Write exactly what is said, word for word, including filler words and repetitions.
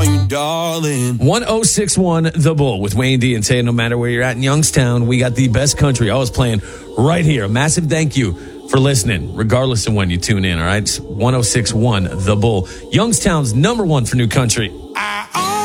call you darling. one oh six one The Bull with Wayne D and Tay. No matter where you're at in Youngstown, we got the best country always playing right here. A massive thank you for listening, regardless of when you tune in, all right? It's one oh six one The Bull, Youngstown's number one for new country.